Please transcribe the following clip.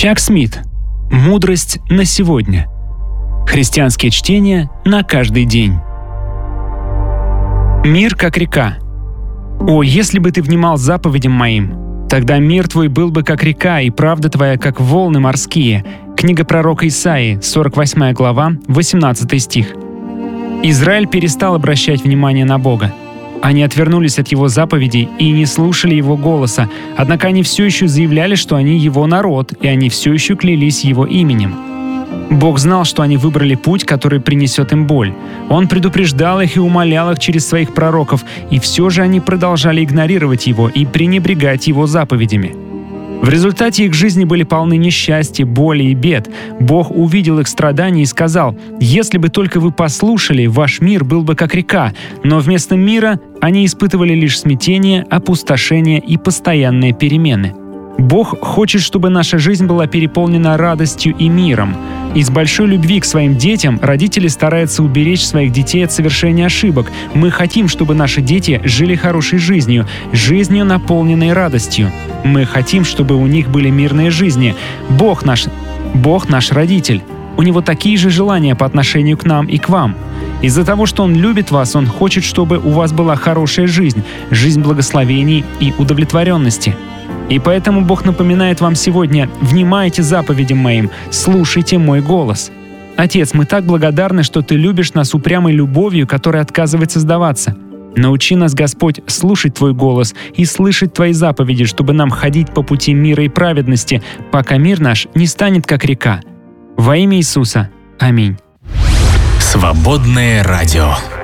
Чак Смит. Мудрость на сегодня. Христианские чтения на каждый день. Мир как река. О, если бы ты внимал заповедям моим, тогда мир твой был бы как река, и правда твоя как волны морские. Книга пророка Исаии, 48 глава, 18 стих. Израиль перестал обращать внимание на Бога. Они отвернулись от Его заповедей и не слушали Его голоса, однако они все еще заявляли, что они Его народ, и они все еще клялись Его именем. Бог знал, что они выбрали путь, который принесет им боль. Он предупреждал их и умолял их через своих пророков, и все же они продолжали игнорировать Его и пренебрегать Его заповедями. В результате их жизни были полны несчастья, боли и бед. Бог увидел их страдания и сказал: «Если бы только вы послушали, ваш мир был бы как река». Но вместо мира они испытывали лишь смятение, опустошение и постоянные перемены. Бог хочет, чтобы наша жизнь была переполнена радостью и миром. Из большой любви к своим детям родители стараются уберечь своих детей от совершения ошибок. Мы хотим, чтобы наши дети жили хорошей жизнью, наполненной радостью. Мы хотим, чтобы у них были мирные жизни. Бог наш родитель. У Него такие же желания по отношению к нам и к вам. Из-за того, что Он любит вас, Он хочет, чтобы у вас была хорошая жизнь благословений и удовлетворенности. И поэтому Бог напоминает вам сегодня: внимайте заповедям моим, слушайте мой голос. Отец, мы так благодарны, что Ты любишь нас упрямой любовью, которая отказывается сдаваться. Научи нас, Господь, слушать Твой голос и слышать Твои заповеди, чтобы нам ходить по пути мира и праведности, пока мир наш не станет как река. Во имя Иисуса. Аминь. Свободное радио.